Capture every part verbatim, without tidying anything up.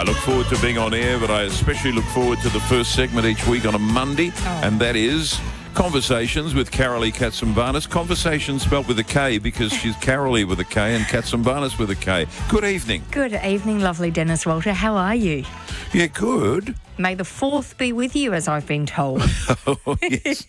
look forward to being on air, but I especially look forward to the first segment each week on a Monday, oh. and that is Conversations with Carolee Katsimbanis. Conversations spelt with a K because she's Carolee with a K and Katsimbanis with a K. Good evening. Good evening, lovely Dennis Walter. How are you? Yeah, good. May the fourth be with you, as I've been told. Oh, yes.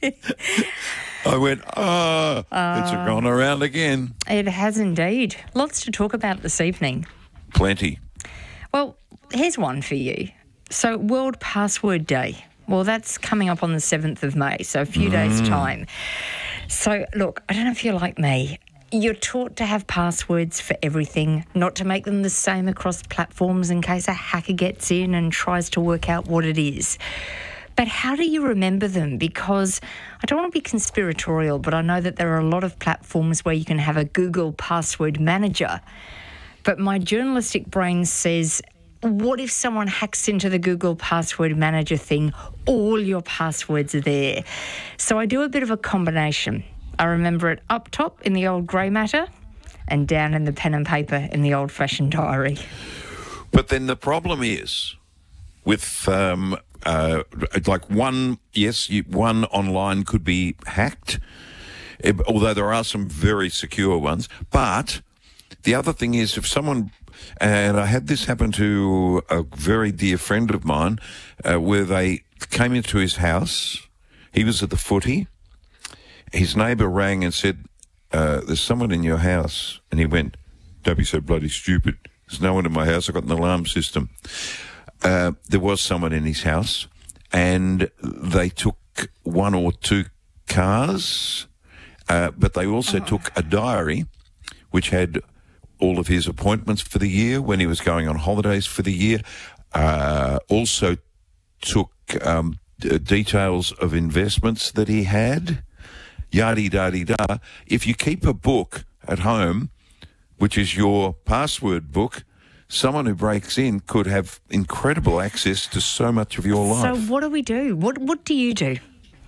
I went, oh, uh, it's gone around again. It has indeed. Lots to talk about this evening. Plenty. Well, here's one for you. So, World Password Day. Well, that's coming up on the seventh of May, so a few mm. days' time. So, look, I don't know if you're like me. You're taught to have passwords for everything, not to make them the same across platforms in case a hacker gets in and tries to work out what it is. But how do you remember them? Because I don't want to be conspiratorial, but I know that there are a lot of platforms where you can have a Google password manager. But my journalistic brain says, what if someone hacks into the Google password manager thing? All your passwords are there. So I do a bit of a combination. I remember it up top in the old grey matter and down in the pen and paper in the old-fashioned diary. But then the problem is with, um, uh, like one, yes, you, one online could be hacked, although there are some very secure ones. But the other thing is if someone... And I had this happen to a very dear friend of mine uh, where they came into his house. He was at the footy. His neighbour rang and said, uh, there's someone in your house. And he went, don't be so bloody stupid. There's no one in my house. I've got an alarm system. Uh, there was someone in his house and they took one or two cars, uh, but they also oh. took a diary which had all of his appointments for the year, when he was going on holidays for the year, uh, also took um, d- details of investments that he had, yada-da-da-da. If you keep a book at home, which is your password book, someone who breaks in could have incredible access to so much of your life. So what do we do? What What do you do?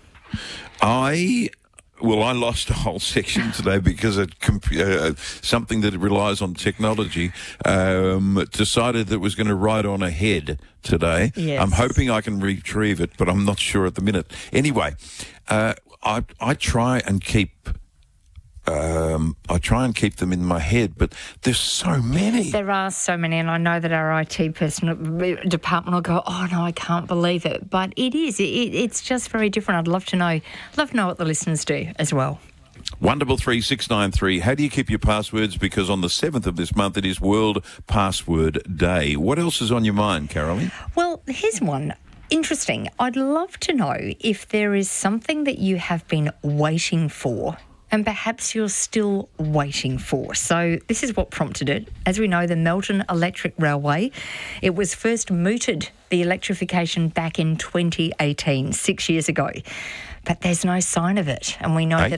I... Well, I lost a whole section today because a comp- uh, something that relies on technology um, decided that it was going to write on a head today. Yes. I'm hoping I can retrieve it, but I'm not sure at the minute. Anyway, uh, I I try and keep um, I try and keep them in my head, but there's so many. There are so many, and I know that our I T person department will go, oh no, I can't believe it. But it is. It, it's just very different. I'd love to know. Love to know what the listeners do as well. One double three six nine three. How do you keep your passwords? Because on the seventh of this month, it is World Password Day. What else is on your mind, Carolee? Well, here's one. Interesting. I'd love to know if there is something that you have been waiting for and perhaps you're still waiting for. So this is what prompted it. As we know, the Melton Electric Railway, it was first mooted, the electrification, back in twenty eighteen, six years ago. But there's no sign of it. And we know hey. that